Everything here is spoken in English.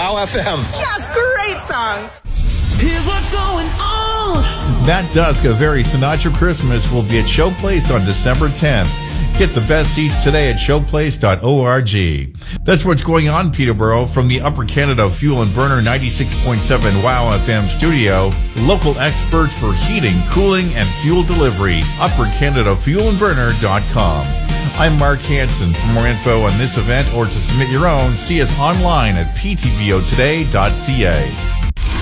Wow FM. Just great songs. Here's what's going on. Matt Dusk of Very Sinatra Christmas will be at Showplace on December 10th. Get the best seats today at showplace.org. That's what's going on, Peterborough, from the Upper Canada Fuel and Burner 96.7 Wow FM studio. Local experts for heating, cooling, and fuel delivery. UpperCanadaFuelandBurner.com. I'm Mark Hansen. For more info on this event or to submit your own, see us online at ptbotoday.ca.